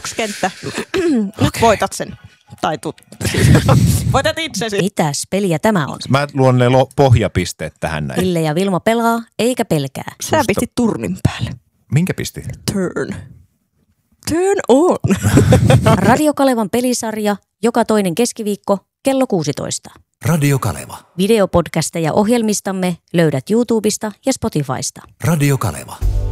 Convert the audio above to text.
yksi kenttä. Nyt voitat sen. Tai voitat itsesi. Mitäs peliä tämä on? Mä luon ne pohjapisteet tähän näin. Ville ja Vilma pelaa, eikä pelkää. Sä pistit turnin päälle. Minkä pisti? Turn on. Radio Kalevan pelisarja joka toinen keskiviikko kello 16. Radio Kaleva. Videopodcasteja ohjelmistamme löydät YouTubesta ja Spotifysta. Radio Kaleva.